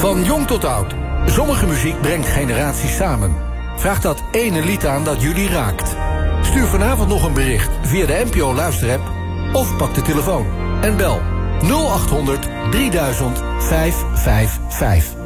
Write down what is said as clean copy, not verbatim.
Van jong tot oud. Sommige muziek brengt generaties samen. Vraag dat ene lied aan dat jullie raakt. Stuur vanavond nog een bericht via de NPO Luisterapp of pak de telefoon en bel 0800 3000 555.